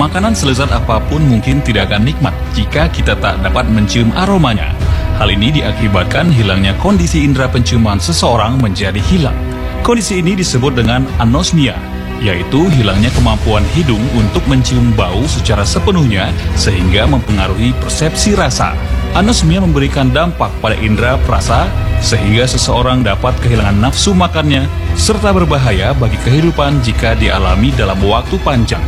Makanan selezat apapun mungkin tidak akan nikmat jika kita tak dapat mencium aromanya. Hal ini diakibatkan hilangnya kondisi indera penciuman seseorang menjadi hilang. Kondisi ini disebut dengan anosmia, yaitu hilangnya kemampuan hidung untuk mencium bau secara sepenuhnya sehingga mempengaruhi persepsi rasa. Anosmia memberikan dampak pada indera perasa sehingga seseorang dapat kehilangan nafsu makannya serta berbahaya bagi kehidupan jika dialami dalam waktu panjang.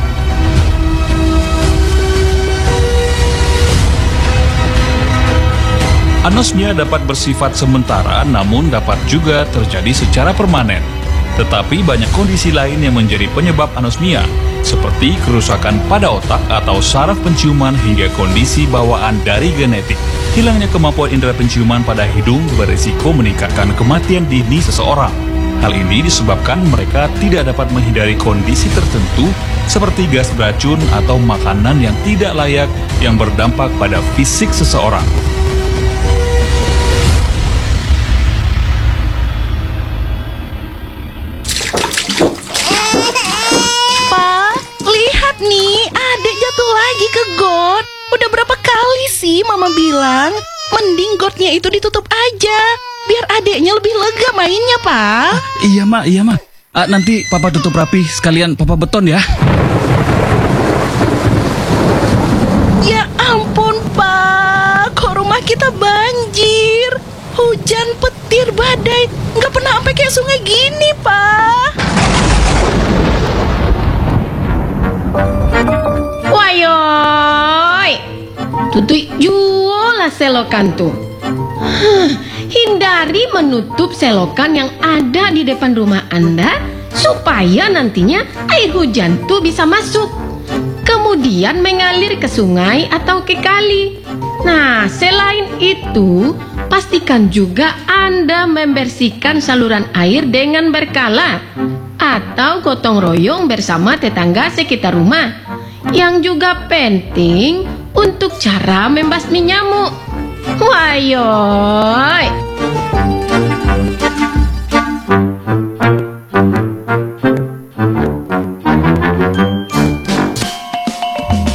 Anosmia dapat bersifat sementara namun dapat juga terjadi secara permanen. Tetapi banyak kondisi lain yang menjadi penyebab anosmia, seperti kerusakan pada otak atau saraf penciuman hingga kondisi bawaan dari genetik. Hilangnya kemampuan indera penciuman pada hidung berisiko meningkatkan kematian dini seseorang. Hal ini disebabkan mereka tidak dapat menghindari kondisi tertentu seperti gas beracun atau makanan yang tidak layak yang berdampak pada fisik seseorang. Nih, adek jatuh lagi ke got. Udah berapa kali sih mama bilang, mending gotnya itu ditutup aja, biar adeknya lebih lega mainnya, Pak. Iya, Ma. Nanti Papa tutup rapi, sekalian Papa beton ya. Ya ampun, Pak. Kok rumah kita banjir? Hujan, petir, badai. Nggak pernah sampai kayak sungai gini, Pak. Wayoy, tutui juolah selokan tuh. Hindari menutup selokan yang ada di depan rumah Anda supaya nantinya air hujan tuh bisa masuk, kemudian mengalir ke sungai atau ke kali. Nah, selain itu, pastikan juga Anda membersihkan saluran air dengan berkala atau gotong royong bersama tetangga sekitar rumah. Yang juga penting untuk cara membasmi nyamuk. Wayoy.